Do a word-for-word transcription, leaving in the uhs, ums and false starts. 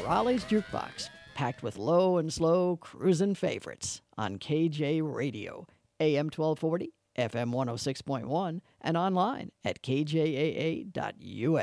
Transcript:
Raleigh's Jukebox, packed with low and slow cruisin' favorites on K J Radio, A M twelve forty, F M one oh six point one, and online at k j a a dot u s.